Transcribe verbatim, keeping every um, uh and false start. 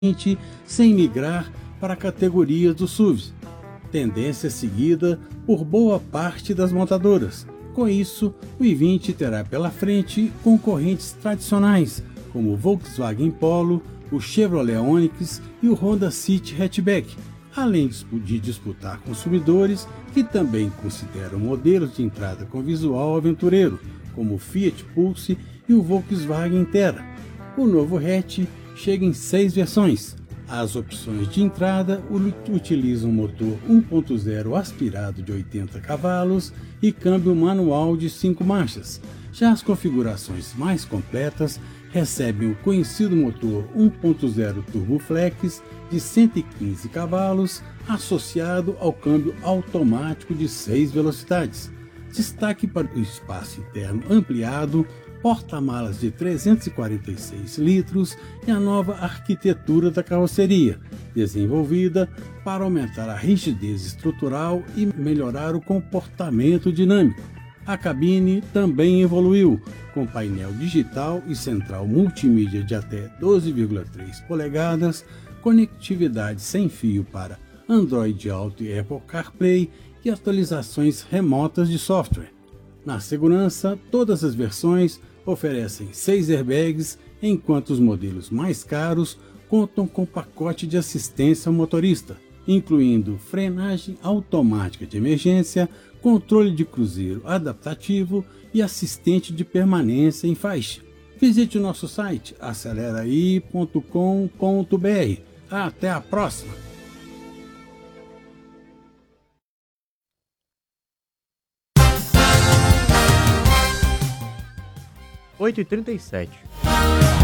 sem migrar para categorias dos S U Vs, tendência seguida por boa parte das montadoras. Com isso, o i vinte terá pela frente concorrentes tradicionais, como o Volkswagen Polo, o Chevrolet Onix e o Honda City Hatchback, além de disputar consumidores que também consideram modelos de entrada com visual aventureiro, como o Fiat Pulse e o Volkswagen Terra. O novo hatch chega em seis versões. As opções de entrada utilizam motor um ponto zero aspirado de oitenta cavalos e câmbio manual de cinco marchas. Já as configurações mais completas recebem o conhecido motor um ponto zero Turboflex de cento e quinze cavalos, associado ao câmbio automático de seis velocidades. Destaque para o espaço interno ampliado, porta-malas de trezentos e quarenta e seis litros e a nova arquitetura da carroceria, desenvolvida para aumentar a rigidez estrutural e melhorar o comportamento dinâmico. A cabine também evoluiu, com painel digital e central multimídia de até doze vírgula três polegadas, conectividade sem fio para Android Auto e Apple CarPlay e atualizações remotas de software. Na segurança, todas as versões oferecem seis airbags, enquanto os modelos mais caros contam com pacote de assistência ao motorista, incluindo frenagem automática de emergência, controle de cruzeiro adaptativo e assistente de permanência em faixa. Visite o nosso site aceleraí ponto com ponto br. Até a próxima! oito e trinta e sete.